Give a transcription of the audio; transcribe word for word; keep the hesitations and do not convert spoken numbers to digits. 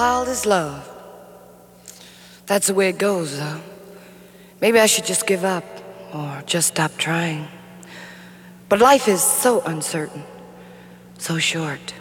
Wild is love. That's the way it goes, though. Maybe I should just give up or just stop trying. But life is so uncertain, so short.